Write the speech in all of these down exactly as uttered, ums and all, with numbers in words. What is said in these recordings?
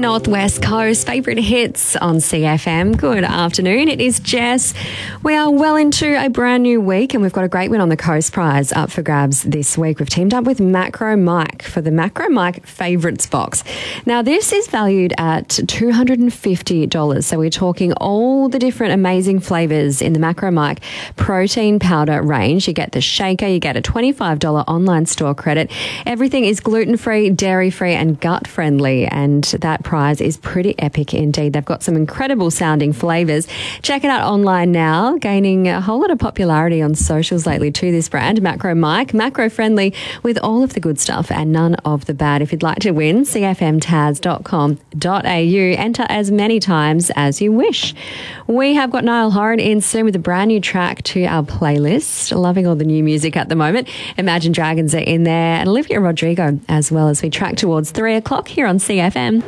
Northwest Coast. Favourite hits on C F M. Good afternoon. It is Jess. We are well into a brand new week and we've got a great win on the Coast Prize up for grabs this week. We've teamed up with Macro Mike for the Macro Mike Favourites box. Now, this is valued at two hundred fifty dollars. So we're talking all the different amazing flavours in the Macro Mike protein powder range. You get the shaker, you get a twenty-five dollars online store credit. Everything is gluten-free, dairy-free and gut-friendly, and that prize is pretty epic indeed. They've got some incredible sounding flavours. Check it out online now, gaining a whole lot of popularity on socials lately to this brand, Macro Mike. Macro-friendly with all of the good stuff and none of the bad. If you'd like to win, c f m taz dot com dot a u. Enter as many times as you wish. We have got Niall Horan in soon with a brand new track to our playlist. Loving all the new music at the moment. Imagine Dragons are in there and Olivia Rodrigo as well, as we track towards three o'clock here on C F M.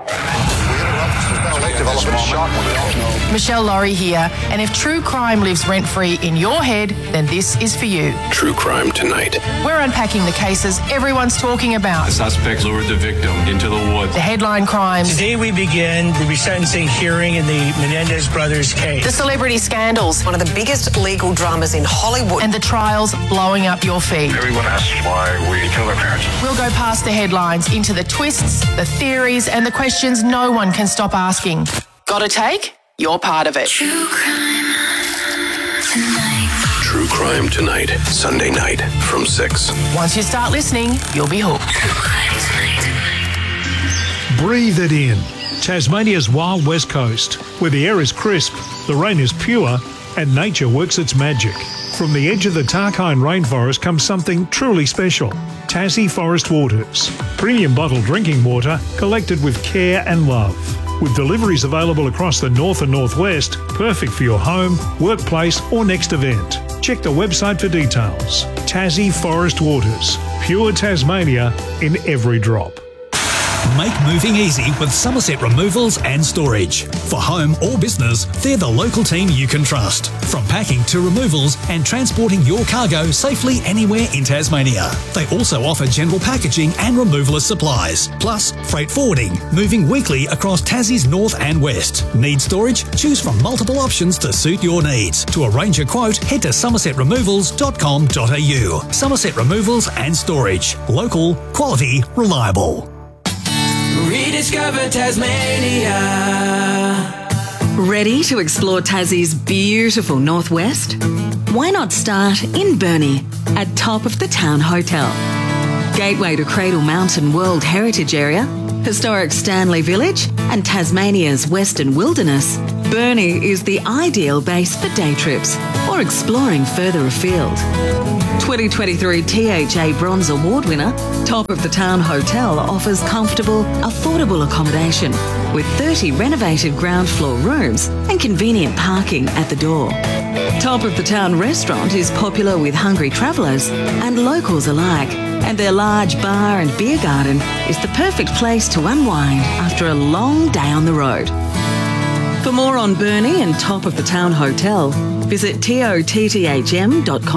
Michelle Laurie here, and if true crime lives rent-free in your head, then this is for you. True Crime Tonight. We're unpacking the cases everyone's talking about. The suspect lured the victim into the woods. The headline crimes. Today we begin the resentencing hearing in the Menendez brothers case. The celebrity scandals. One of the biggest legal dramas in Hollywood. And the trials blowing up your feed. Everyone asks why we kill our parents. We'll go past the headlines into the twists, the theories, and the questions no one can stop asking. Got a take? You're part of it. True Crime Tonight. True Crime Tonight, Sunday night from six. Once you start listening, you'll be hooked. True Crime Tonight. Breathe it in. Tasmania's wild west coast, where the air is crisp, the rain is pure, and nature works its magic. From the edge of the Tarkine rainforest comes something truly special. Tassie Forest Waters. Premium bottled drinking water collected with care and love. With deliveries available across the north and northwest, perfect for your home, workplace or next event. Check the website for details. Tassie Forest Waters. Pure Tasmania in every drop. Make moving easy with Somerset Removals and Storage. For home or business, they're the local team you can trust. From packing to removals and transporting your cargo safely anywhere in Tasmania. They also offer general packaging and removalist supplies, plus freight forwarding, moving weekly across Tassie's north and west. Need storage? Choose from multiple options to suit your needs. To arrange a quote, head to somerset removals dot com dot a u. Somerset Removals and Storage. Local, quality, reliable. Rediscover Tasmania. Ready to explore Tassie's beautiful northwest? Why not start in Burnie at Top of the Town Hotel? Gateway to Cradle Mountain World Heritage Area, historic Stanley Village and Tasmania's Western Wilderness, Burnie is the ideal base for day trips or exploring further afield. twenty twenty-three T H A Bronze Award winner, Top of the Town Hotel offers comfortable, affordable accommodation with thirty renovated ground floor rooms and convenient parking at the door. Top of the Town Restaurant is popular with hungry travellers and locals alike, and their large bar and beer garden is the perfect place to unwind after a long day on the road. For more on Burnie and Top of the Town Hotel, visit T O T T H M dot com.